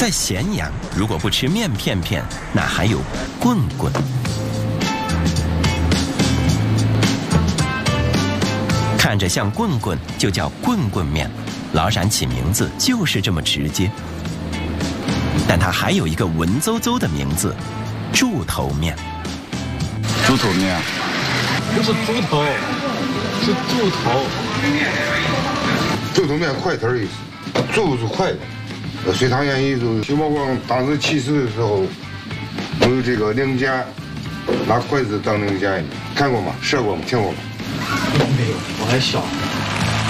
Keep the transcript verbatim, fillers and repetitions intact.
在咸阳，如果不吃面片片，那还有棍棍。看着像棍棍，就叫棍棍面。老陕起名字就是这么直接。但它还有一个文绉绉的名字——猪头面。 猪头面， 不是猪头，是猪头。 猪头面块头的意思，猪是快的。《隋唐演义》中，徐茂光当时起事的时候，不是这个令箭，拿筷子当令箭，看过吗？射过吗？听过吗？ 没有，我还小。